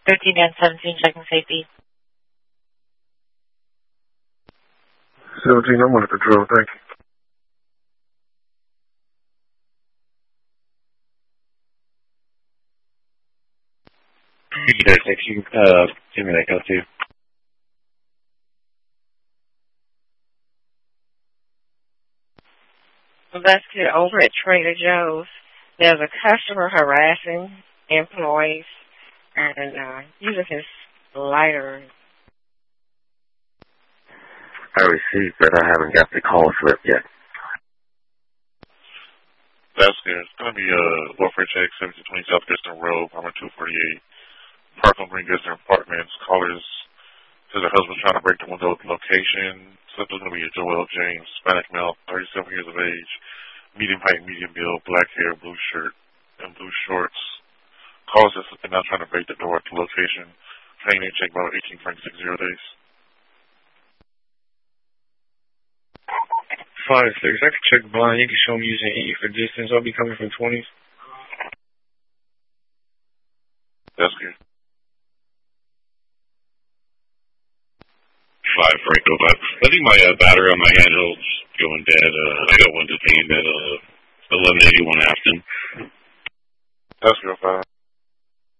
13 and 17, checking safety. 17, I'm on the patrol, thank you. You give me that code too. Investigator over at Trader Joe's. There's a customer harassing employees and using his lighter. I received, but I haven't got the call slip yet. That's good. It's going to be welfare check 1720 South Gibson Road, number 248. Parkland Green Gibson Apartments. Callers says her husband's trying to break the window at the location. So it's going to be a Joel James, Hispanic male, 37 years of age, medium height, medium build, black hair, blue shirt, and blue shorts. Calls us and now trying to break the door at the location. Training check about 18.60 days. 5-6. I can check blind. You can show me using E for distance. I'll be coming from 20s. That's good. 5 Franco 5. I think my battery on my handheld's going dead. I got one detained at 1181 Afton. That's good, 5.